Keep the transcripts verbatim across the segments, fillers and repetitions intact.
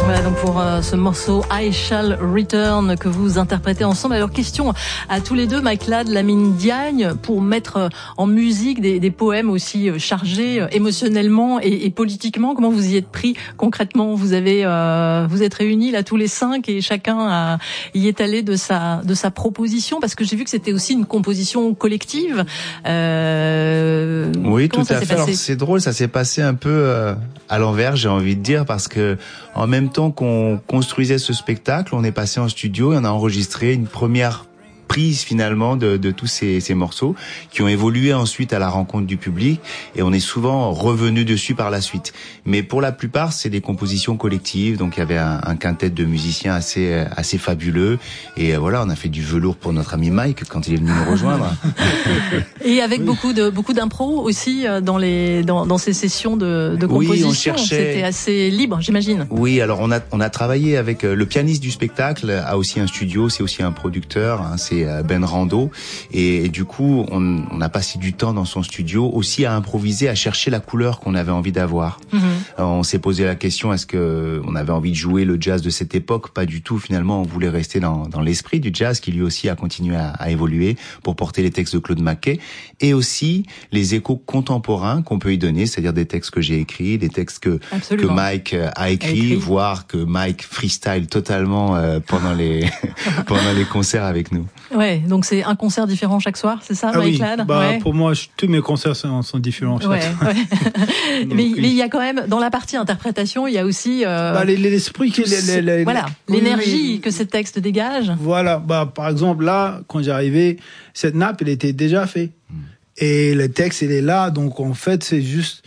Voilà donc pour euh, ce morceau I Shall Return que vous interprétez ensemble. Alors question à tous les deux, Mike Ladd, Lamine Diagne, pour mettre en musique des, des poèmes aussi chargés euh, émotionnellement et, et politiquement. Comment vous y êtes pris concrètement? Vous avez euh, vous êtes réunis là tous les cinq et chacun a, y est allé de sa de sa proposition, parce que j'ai vu que c'était aussi une composition collective. Euh, oui, tout à fait. Alors c'est drôle, ça s'est passé un peu euh, à l'envers, j'ai envie de dire, parce que en même temps qu'on construisait ce spectacle, on est passé en studio et on a enregistré une première prise finalement de, de tous ces, ces morceaux qui ont évolué ensuite à la rencontre du public, et on est souvent revenu dessus par la suite. Mais pour la plupart, c'est des compositions collectives, donc il y avait un, un quintet de musiciens assez assez fabuleux, et voilà, on a fait du velours pour notre ami Mike quand il est venu nous rejoindre. Et avec oui. beaucoup de beaucoup d'impro aussi dans les dans dans ces sessions de, de composition. Oui, on cherchait... C'était assez libre, j'imagine. Oui, alors on a on a travaillé avec le pianiste du spectacle, a aussi un studio, c'est aussi un producteur, hein, c'est Ben Rando, et, et du coup on, on a passé du temps dans son studio aussi à improviser, à chercher la couleur qu'on avait envie d'avoir. Mm-hmm. On s'est posé la question, est-ce que on avait envie de jouer le jazz de cette époque? Pas du tout, finalement on voulait rester dans, dans l'esprit du jazz qui lui aussi a continué à, à évoluer pour porter les textes de Claude Mackay et aussi les échos contemporains qu'on peut y donner, c'est-à-dire des textes que j'ai écrits, des textes que, que Mike a écrits, écrit. voire que Mike freestyle totalement euh, pendant les pendant les concerts avec nous. Ouais, donc c'est un concert différent chaque soir, c'est ça, ah Mike oui. Ladd? Bah, ouais. Pour moi, je, tous mes concerts sont, sont différents chaque ouais, fois. Ouais. donc, mais oui. mais il y a quand même, dans la partie interprétation, il y a aussi... Euh, bah, l'esprit, qui, les, les, les, voilà, oui, l'énergie oui. que ces textes dégagent. Voilà, bah, par exemple, là, quand j'arrivais, cette nappe, elle était déjà faite. Mm. Et le texte, il est là, donc en fait, c'est juste...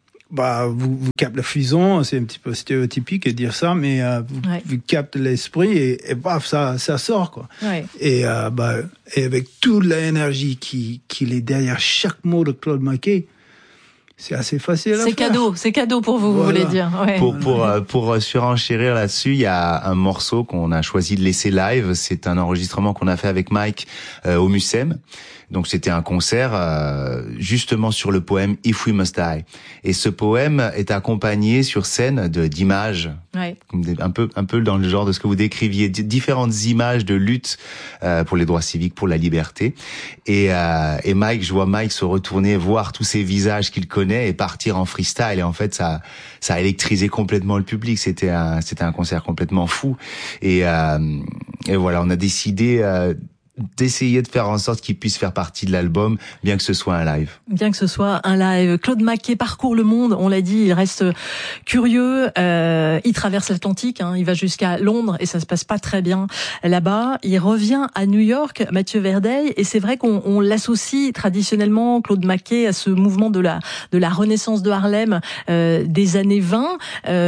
Bah, vous, vous captez le fusion, c'est un petit peu stéréotypique de dire ça, mais euh, vous, ouais. vous captez l'esprit et, et paf, ça, ça sort, quoi. Ouais. Et, euh, bah, et avec toute l'énergie qui, qui est derrière chaque mot de Claude Mackay, c'est assez facile à c'est faire. Cadeau, c'est cadeau pour vous, voilà. Vous voulez dire. Ouais. Pour, pour, euh, pour surenchérir là-dessus, il y a un morceau qu'on a choisi de laisser live. C'est un enregistrement qu'on a fait avec Mike euh, au Mucem. Donc c'était un concert euh, justement sur le poème If We Must Die. Et ce poème est accompagné sur scène de d'images, ouais. un peu un peu dans le genre de ce que vous décriviez, différentes images de lutte euh, pour les droits civiques, pour la liberté. Et, euh, et Mike, je vois Mike se retourner, voir tous ces visages qu'il connaît et partir en freestyle. Et en fait, ça ça a électrisé complètement le public. C'était un c'était un concert complètement fou. Et euh, et voilà, on a décidé euh, d'essayer de faire en sorte qu'il puisse faire partie de l'album, bien que ce soit un live. Bien que ce soit un live. Claude Mackay parcourt le monde, on l'a dit, il reste curieux, euh, il traverse l'Atlantique, hein, il va jusqu'à Londres et ça se passe pas très bien là-bas. Il revient à New York, Mathieu Verdeil, et c'est vrai qu'on on l'associe traditionnellement, Claude Mackay, à ce mouvement de la de la Renaissance de Harlem euh, des années vingt.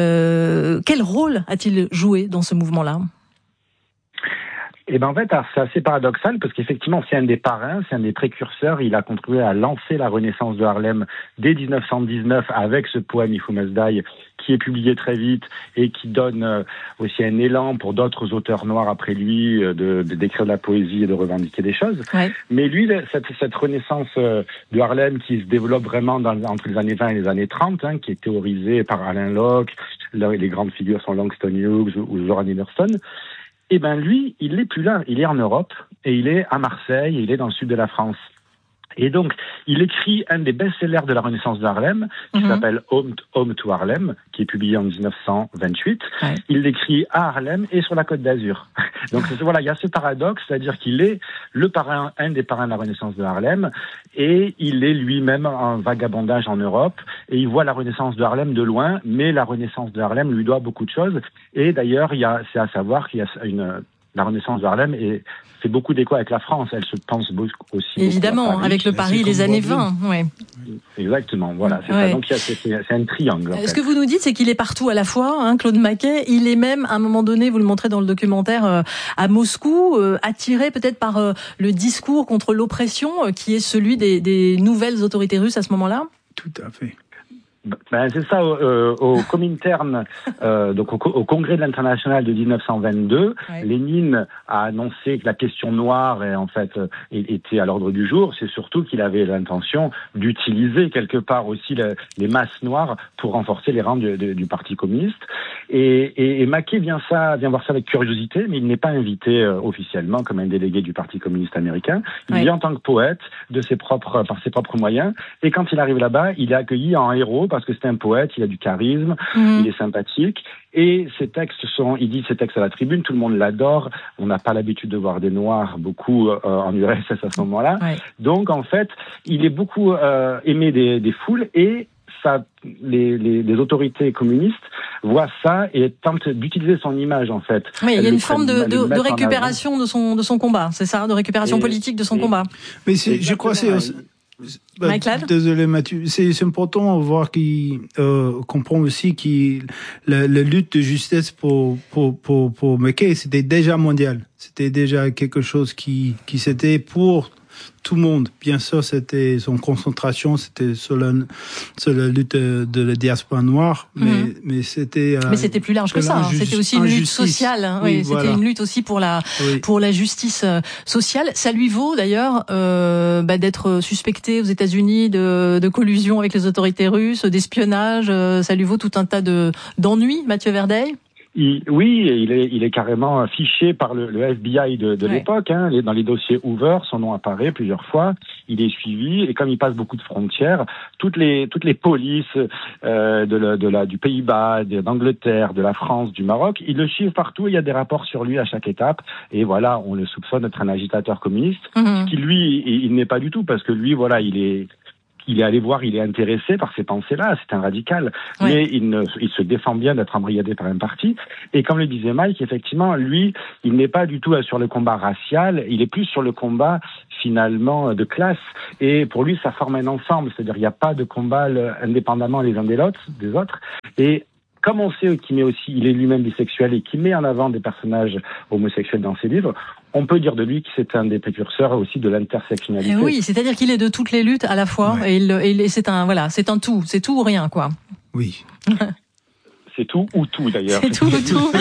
Euh, quel rôle a-t-il joué dans ce mouvement-là ? Eh ben en fait, c'est assez paradoxal parce qu'effectivement, c'est un des parrains, c'est un des précurseurs. Il a contribué à lancer la Renaissance de Harlem dès dix-neuf cent dix-neuf avec ce poème If We Must Die, qui est publié très vite et qui donne aussi un élan pour d'autres auteurs noirs après lui de, de d'écrire de la poésie et de revendiquer des choses. Ouais. Mais lui, cette, cette Renaissance de Harlem qui se développe vraiment dans, entre les années vingt et les années trente, hein, qui est théorisée par Alain Locke, là, les grandes figures sont Langston Hughes ou, ou Zora Neale Hurston. Eh ben lui, il n'est plus là. Il est en Europe et il est à Marseille et il est dans le sud de la France. Et donc, il écrit un des best-sellers de la Renaissance de Harlem, qui mm-hmm. s'appelle Home, Home to Harlem, qui est publié en dix-neuf cent vingt-huit. Ouais. Il l'écrit à Harlem et sur la Côte d'Azur. Donc voilà, il y a ce paradoxe, c'est-à-dire qu'il est le parrain, un des parrains de la Renaissance de Harlem, et il est lui-même en vagabondage en Europe, et il voit la Renaissance de Harlem de loin, mais la Renaissance de Harlem lui doit beaucoup de choses. Et d'ailleurs, il y a, c'est à savoir qu'il y a une... La Renaissance de Harlem et fait beaucoup d'écho avec la France. Elle se pense beaucoup aussi. Évidemment, beaucoup avec le Paris des années vingt. Ouais. Exactement, voilà. C'est, ouais. ça. Donc, c'est, c'est, c'est un triangle. Ce que vous nous dites, c'est qu'il est partout à la fois, hein, Claude Mackay. Il est même, à un moment donné, vous le montrez dans le documentaire, euh, à Moscou, euh, attiré peut-être par euh, le discours contre l'oppression, euh, qui est celui des, des nouvelles autorités russes à ce moment-là. Tout à fait. Ben, c'est ça, euh, au Comintern, euh, donc au, au Congrès de l'International de dix-neuf cent vingt-deux, ouais. Lénine a annoncé que la question noire est, en fait, était à l'ordre du jour. C'est surtout qu'il avait l'intention d'utiliser quelque part aussi le, les masses noires pour renforcer les rangs du, du, du Parti communiste. Et, et, et Mackay vient ça, vient voir ça avec curiosité, mais il n'est pas invité euh, officiellement comme un délégué du Parti communiste américain. Il oui. vient en tant que poète de ses propres, par ses propres moyens. Et quand il arrive là-bas, il est accueilli en héros parce que c'est un poète, il a du charisme, mmh. il est sympathique. Et ses textes sont, il dit ses textes à la tribune, tout le monde l'adore. On n'a pas l'habitude de voir des Noirs beaucoup euh, en U R S S à ce moment-là. Ouais. Donc en fait, il est beaucoup euh, aimé des, des foules et ça, les, les, les autorités communistes voient ça et tentent d'utiliser son image en fait. Oui, il y a une forme de, de, de récupération de son de son combat, c'est ça, de récupération et, politique de son et, combat. Mais c'est, je crois que c'est aussi, bah, désolé Mathieu, c'est, c'est important de voir qu'il euh, comprend aussi que la, la lutte de justice pour pour pour pour Mackay, c'était déjà mondial, c'était déjà quelque chose qui qui c'était pour tout le monde. Bien sûr, c'était son concentration, c'était sur la, sur la lutte de, de la diaspora noire, mais, mmh. mais c'était... Euh, mais c'était plus large que ça. Hein. C'était aussi une lutte sociale. Hein. Oui, oui, c'était voilà. une lutte aussi pour la, oui. pour la justice sociale. Ça lui vaut d'ailleurs euh, bah, d'être suspecté aux États-Unis de, de collusion avec les autorités russes, d'espionnage. Ça lui vaut tout un tas de, d'ennuis, Mathieu Verdeil. Il, oui, il est, il est carrément fiché par le, le F B I de, de ouais. l'époque. Hein. Dans les dossiers Hoover, son nom apparaît plusieurs fois. Il est suivi et comme il passe beaucoup de frontières, toutes les toutes les polices euh, de, la, de la du Pays-Bas, d'Angleterre, de la France, du Maroc, ils le suivent partout. Il y a des rapports sur lui à chaque étape. Et voilà, on le soupçonne d'être un agitateur communiste, mm-hmm. ce qui lui, il, il n'est pas du tout parce que lui, voilà, il est Il est allé voir, il est intéressé par ces pensées-là, c'est un radical, oui. mais il, ne, il se défend bien d'être embrigadé par un parti. Et comme le disait Mike, effectivement, lui, il n'est pas du tout sur le combat racial, il est plus sur le combat finalement de classe. Et pour lui, ça forme un ensemble, c'est-à-dire il n'y a pas de combat indépendamment les uns des autres, des autres. Et comme on sait qu'il met aussi, il est lui-même bisexuel et qu'il met en avant des personnages homosexuels dans ses livres, on peut dire de lui que c'est un des précurseurs aussi de l'intersectionnalité. Et oui, c'est-à-dire qu'il est de toutes les luttes à la fois, ouais. et, il, et il, c'est un voilà, c'est un tout, c'est tout ou rien quoi. Oui. C'est tout ou tout d'ailleurs. C'est tout ou tout.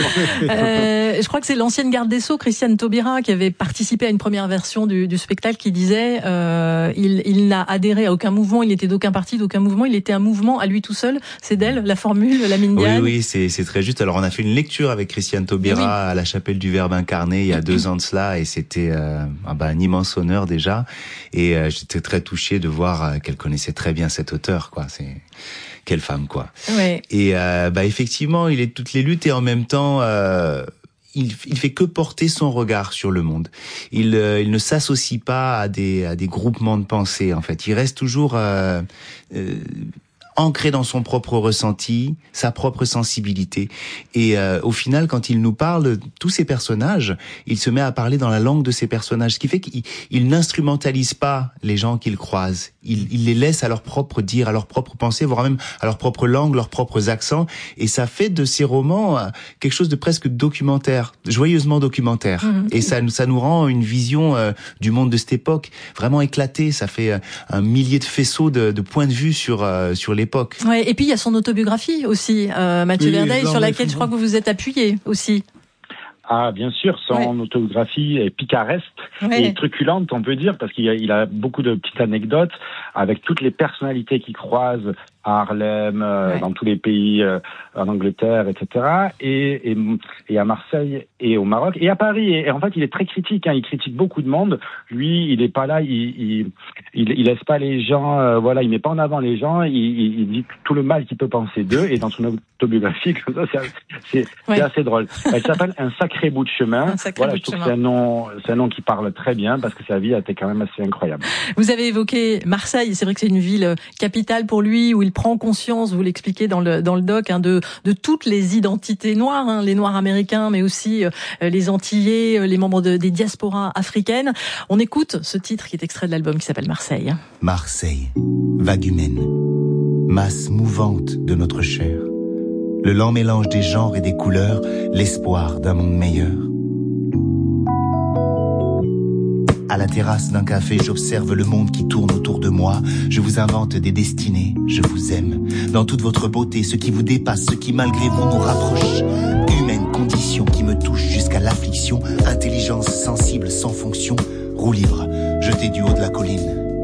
Euh, je crois que c'est l'ancienne garde des Sceaux, Christiane Taubira, qui avait participé à une première version du, du spectacle, qui disait euh, il, il n'a adhéré à aucun mouvement, il n'était d'aucun parti, d'aucun mouvement, il était un mouvement à lui tout seul. C'est d'elle la formule, Lamine Diagne. Oui, oui, c'est, c'est très juste. Alors on a fait une lecture avec Christiane Taubira oui. à la chapelle du Verbe incarné il y a deux ans de cela, et c'était euh, ah bah, un immense honneur déjà. Et euh, j'étais très touché de voir euh, qu'elle connaissait très bien cet auteur, quoi. C'est quelle femme, quoi. Ouais. Et euh, bah effectivement, il est de toutes les luttes et en même temps, euh, il, il fait que porter son regard sur le monde. Il, euh, il ne s'associe pas à des, à des groupements de pensée. En fait, il reste toujours euh, euh, ancré dans son propre ressenti, sa propre sensibilité. Et euh, au final, quand il nous parle, tous ces personnages, il se met à parler dans la langue de ces personnages, ce qui fait qu'il il n'instrumentalise pas les gens qu'il croise. Il, il les laisse à leur propre dire, à leur propre pensée, voire même à leur propre langue, leurs propres accents. Et ça fait de ces romans quelque chose de presque documentaire, joyeusement documentaire. Mmh. Et ça, ça nous rend une vision euh, du monde de cette époque vraiment éclatée. Ça fait euh, un millier de faisceaux de, de points de vue sur euh, sur les Ouais, et puis il y a son autobiographie aussi, euh, Mathieu oui, Verdeil, sur laquelle je crois que vous vous êtes appuyé aussi. Ah, bien sûr, son ouais. autobiographie est picaresque ouais. et truculente, on peut dire, parce qu'il y a, il a beaucoup de petites anecdotes avec toutes les personnalités qu'il croise à Harlem, euh, ouais. dans tous les pays, euh, en Angleterre, et cetera, et, et, et à Marseille et au Maroc et à Paris. Et, et en fait, il est très critique. Hein, il critique beaucoup de monde. Lui, il est pas là. Il, il, il, il laisse pas les gens. Euh, voilà, il met pas en avant les gens. Il, il, il dit tout le mal qu'il peut penser d'eux. Et dans son autobiographie, comme ça, c'est, c'est, ouais. c'est assez drôle. Elle s'appelle Un sacré bout de chemin. Voilà, je trouve que c'est un nom, c'est un nom qui parle très bien parce que sa vie a été quand même assez incroyable. Vous avez évoqué Marseille. C'est vrai que c'est une ville capitale pour lui où il prend conscience, vous l'expliquez dans le dans le doc, hein, de de toutes les identités noires, hein, les Noirs américains, mais aussi euh, les Antillais, euh, les membres de, des diasporas africaines. On écoute ce titre qui est extrait de l'album qui s'appelle Marseille. Marseille, vague humaine, masse mouvante de notre chair, le lent mélange des genres et des couleurs, l'espoir d'un monde meilleur. À la terrasse d'un café, j'observe le monde qui tourne autour de moi. Je vous invente des destinées, je vous aime. Dans toute votre beauté, ce qui vous dépasse, ce qui malgré vous nous rapproche. Humaine condition qui me touche jusqu'à l'affliction. Intelligence sensible sans fonction. Roue libre, jeté du haut de la colline.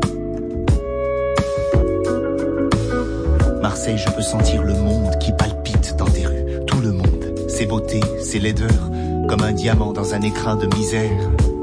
Marseille, je peux sentir le monde qui palpite dans tes rues. Tout le monde. ses beautés, ses laideurs, comme un diamant dans un écrin de misère.